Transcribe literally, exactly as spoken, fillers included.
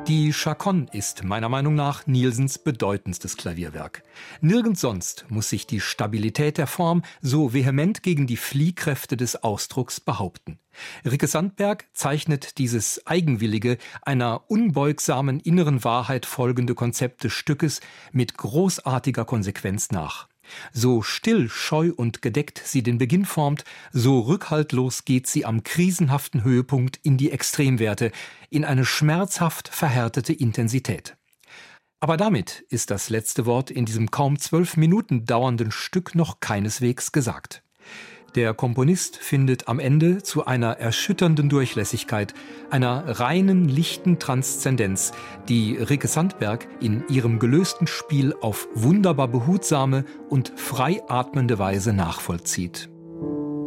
Die Chaconne ist meiner Meinung nach Nielsens bedeutendstes Klavierwerk. Nirgends sonst muss sich die Stabilität der Form so vehement gegen die Fliehkräfte des Ausdrucks behaupten. Ricke Sandberg zeichnet dieses eigenwillige, einer unbeugsamen inneren Wahrheit folgende Konzept des Stückes mit großartiger Konsequenz nach. So still, scheu und gedeckt sie den Beginn formt, so rückhaltlos geht sie am krisenhaften Höhepunkt in die Extremwerte, in eine schmerzhaft verhärtete Intensität. Aber damit ist das letzte Wort in diesem kaum zwölf Minuten dauernden Stück noch keineswegs gesagt. Der Komponist findet am Ende zu einer erschütternden Durchlässigkeit, einer reinen, lichten Transzendenz, die Ricke Sandberg in ihrem gelösten Spiel auf wunderbar behutsame und frei atmende Weise nachvollzieht.